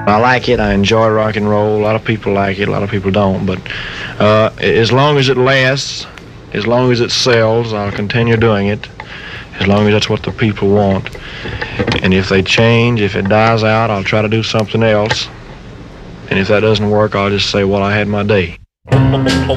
I like it. I enjoy rock and roll. A lot of people like it. A lot of people don't. But as long as it lasts, as long as it sells, I'll continue doing it. As long as that's what the people want. And if they change, if it dies out, I'll try to do something else. And if that doesn't work, I'll just say, well, I had my day.